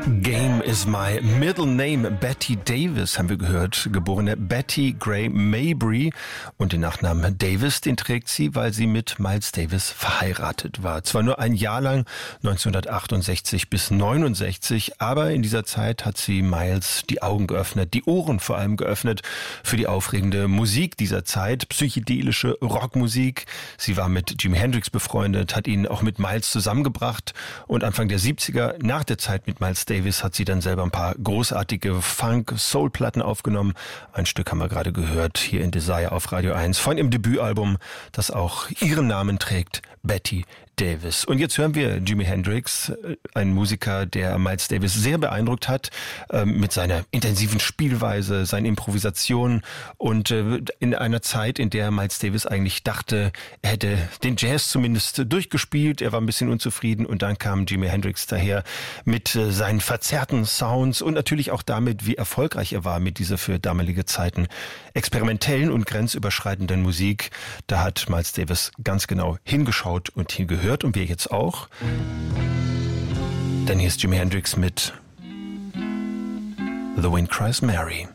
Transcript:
Game is my middle name. Betty Davis haben wir gehört, geborene Betty Gray Mabry. Und den Nachnamen Davis, den trägt sie, weil sie mit Miles Davis verheiratet war. Zwar nur ein Jahr lang, 1968 bis 69, aber in dieser Zeit hat sie Miles die Augen geöffnet, die Ohren vor allem geöffnet für die aufregende Musik dieser Zeit, psychedelische Rockmusik. Sie war mit Jimi Hendrix befreundet, hat ihn auch mit Miles zusammengebracht und Anfang der 70er, nach der Zeit mit Miles Davis, hat sie dann selber ein paar großartige Funk-Soul-Platten aufgenommen. Ein Stück haben wir gerade gehört, hier in Desire auf Radio 1, von ihrem Debütalbum, das auch ihren Namen trägt, Betty Davis. Und jetzt hören wir Jimi Hendrix, ein Musiker, der Miles Davis sehr beeindruckt hat, mit seiner intensiven Spielweise, seinen Improvisationen und in einer Zeit, in der Miles Davis eigentlich dachte, er hätte den Jazz zumindest durchgespielt, er war ein bisschen unzufrieden und dann kam Jimi Hendrix daher mit seinen verzerrten Sounds und natürlich auch damit, wie erfolgreich er war mit dieser für damalige Zeiten experimentellen und grenzüberschreitenden Musik. Da hat Miles Davis ganz genau hingeschaut und hingehört. Und wir jetzt auch. Denn hier ist Jimi Hendrix mit The Wind Cries Mary.